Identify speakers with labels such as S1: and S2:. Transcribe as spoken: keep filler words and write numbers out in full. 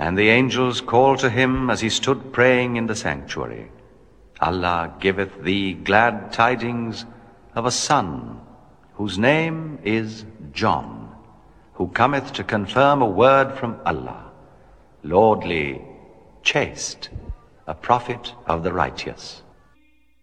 S1: And the angels called to him as he stood praying in the sanctuary, Allah giveth thee glad tidings of a son, whose name is John, who cometh to confirm a word from Allah, lordly, chaste, a prophet of the righteous.